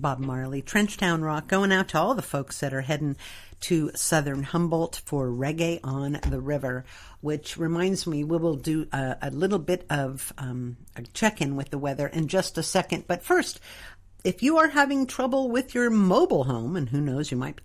Bob Marley, Trenchtown Rock, going out to all the folks that are heading to southern Humboldt for Reggae on the River, which reminds me we will do a little bit of a check-in with the weather in just a second. But first, if you are having trouble with your mobile home, and who knows, you might be